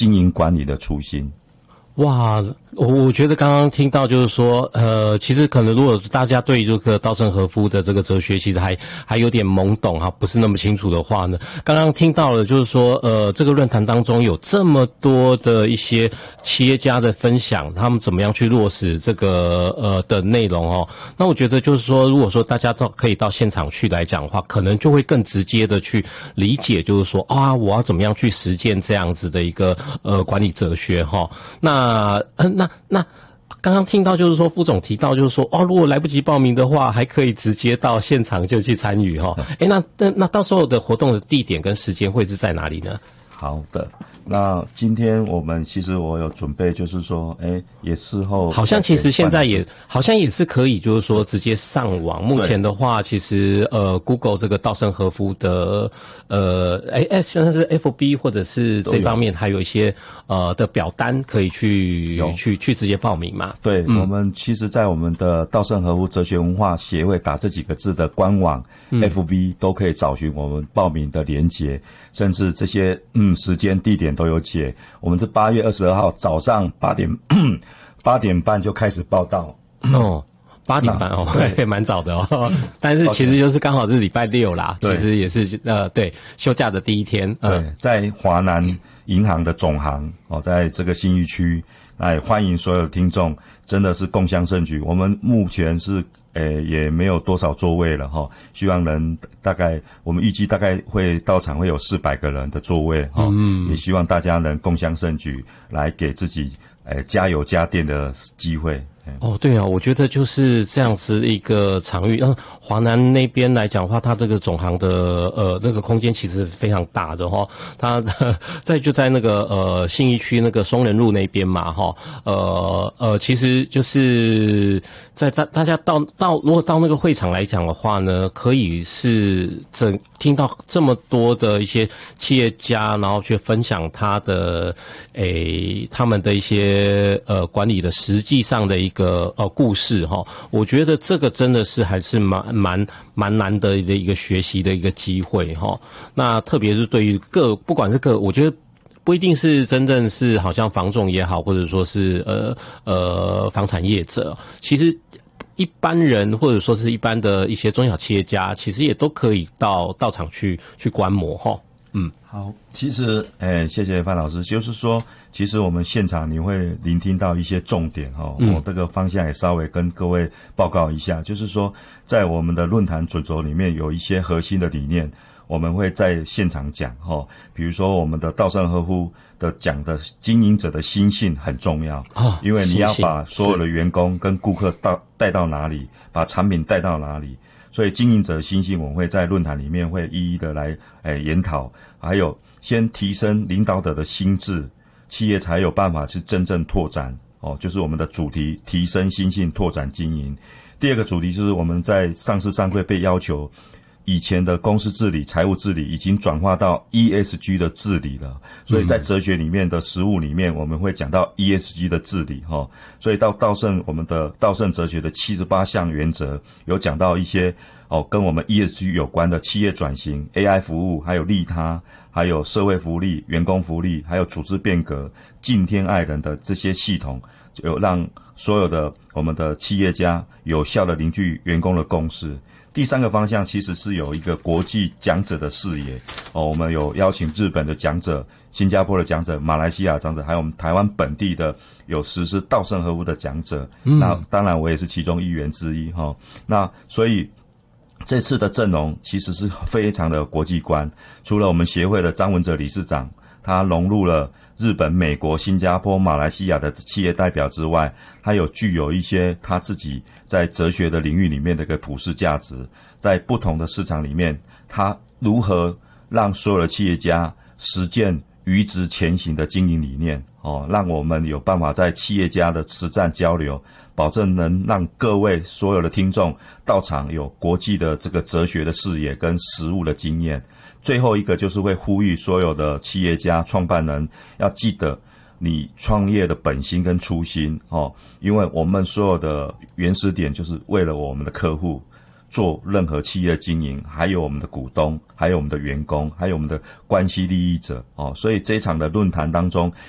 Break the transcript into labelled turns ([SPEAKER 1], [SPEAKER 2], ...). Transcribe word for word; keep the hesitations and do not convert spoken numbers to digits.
[SPEAKER 1] 经营管理的初心。
[SPEAKER 2] 哇，我我觉得刚刚听到就是说，呃，其实可能如果大家对这个稻盛和夫的这个哲学其实还还有点懵懂哈，不是那么清楚的话呢，刚刚听到了就是说，呃，这个论坛当中有这么多的一些企业家的分享，他们怎么样去落实这个呃的内容哦。那我觉得就是说，如果说大家到可以到现场去来讲的话，可能就会更直接的去理解，就是说啊，我要怎么样去实践这样子的一个呃管理哲学哈。那那呃那那刚刚听到就是说副总提到就是说哦，如果来不及报名的话，还可以直接到现场就去参与哈。哎，那那那到时候的活动的地点跟时间会是在哪里呢？
[SPEAKER 1] 好的，那今天我们其实我有准备，就是说，哎，也事后
[SPEAKER 2] 好像其实现在也好像也是可以，就是说直接上网。目前的话，其实呃，Google 这个稻盛和夫的呃，哎哎，现在是 F B 或者是这方面还有一些呃的表单可以去去去直接报名嘛。
[SPEAKER 1] 对，
[SPEAKER 2] 嗯、
[SPEAKER 1] 我们其实，在我们的稻盛和夫哲学文化协会打这几个字的官网、嗯、F B 都可以找寻我们报名的连结，甚至这些嗯。时间、地点都有写。我们是八月二十二号早上八点八点半就开始报道
[SPEAKER 2] 哦，八点半哦，对，蛮早的哦。但是其实就是刚好是礼拜六啦，其实也是呃对休假的第一天。
[SPEAKER 1] 对，呃、在华南银行的总行哦，在这个信义区，那也欢迎所有听众，真的是共襄盛举。我们目前是。诶，也没有多少座位了哈，希望人大概我们预计大概会到场会有四百个人的座位哈，嗯，也希望大家能共襄盛举，来给自己诶加油加电的机会。
[SPEAKER 2] 哦，对啊，我觉得就是这样子一个场域。嗯，华南那边来讲的话，它这个总行的呃那个空间其实非常大的哈。它在就在那个呃信义区那个松仁路那边嘛哈。呃呃，其实就是在大大家到到如果到那个会场来讲的话呢，可以是整听到这么多的一些企业家，然后去分享他的诶他们的一些呃管理的实际上的一个。一个呃故事哈，我觉得这个真的是还是蛮蛮蛮难得的一个学习的一个机会哈。那特别是对于各不管是各，我觉得不一定是真正是好像房仲也好，或者说是呃呃房产业者，其实一般人或者说是一般的一些中小企业家，其实也都可以到到场去去观摩哈。嗯，
[SPEAKER 1] 好，其实，诶，谢谢范老师。就是说，其实我们现场你会聆听到一些重点哈，嗯、我这个方向也稍微跟各位报告一下。就是说，在我们的论坛准则里面有一些核心的理念，我们会在现场讲哈。比如说，我们的稻盛和夫的讲的经营者的心性很重要啊，因为你要把所有的员工跟顾客到带到哪里，把产品带到哪里。所以经营者的心性，我们会在论坛里面会一一的来诶研讨，还有先提升领导者的心智，企业才有办法去真正拓展哦，就是我们的主题，提升心性，拓展经营。第二个主题就是我们在上市上柜被要求，以前的公司治理、财务治理已经转化到 E S G 的治理了，所以在哲学里面的实务里面，我们会讲到 E S G 的治理哈。所以到稻盛我们的稻盛哲学的七十八项原则，有讲到一些哦跟我们 E S G 有关的企业转型、A I 服务，还有利他，还有社会福利、员工福利，还有组织变革、敬天爱人的这些系统，有让所有的我们的企业家有效的凝聚员工的共识。第三个方向其实是有一个国际讲者的视野哦，我们有邀请日本的讲者、新加坡的讲者、马来西亚的讲者，还有我们台湾本地的有实施稻盛和夫的讲者。嗯，那当然我也是其中一员之一哈、哦。那所以这次的阵容其实是非常的国际观，除了我们协会的张文哲理事长，他融入了日本、美国、新加坡、马来西亚的企业代表之外，他有具有一些他自己在哲学的领域里面的一个普世价值，在不同的市场里面，他如何让所有的企业家实践愚直前行的经营理念哦，让我们有办法在企业家的实战交流，保证能让各位所有的听众到场有国际的这个哲学的视野跟实务的经验。最后一个就是会呼吁所有的企业家创办人要记得你创业的本心跟初心哦，因为我们所有的原始点就是为了我们的客户做任何企业经营，还有我们的股东，还有我们的员工，还有我们的关系利益者哦，所以这一场的论坛当中